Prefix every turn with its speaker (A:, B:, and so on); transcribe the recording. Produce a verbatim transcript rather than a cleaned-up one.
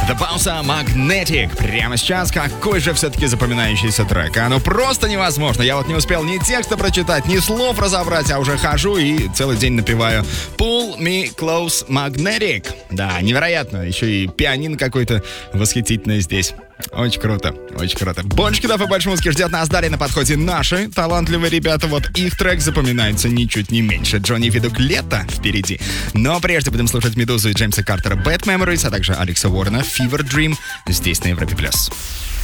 A: The Bounce Magnetic. Прямо сейчас какой же все-таки запоминающийся трек. А ну просто невозможно. Я вот не успел ни текста прочитать, ни слов разобрать, а уже хожу и целый день напеваю Pull Me Close Magnetic. Да, невероятно. Еще и пианино какой-то восхитительное здесь. Очень круто, очень круто. Больше кидов и больше музыки ждет нас. Далее на подходе наши талантливые ребята. Вот их трек запоминается ничуть не меньше. Джонни Видук «Лето» впереди. Но прежде будем слушать Медузу и Джеймса Картера «Bad Memories», а также Алекса Уоррена «Fever Dream» здесь на Европе+.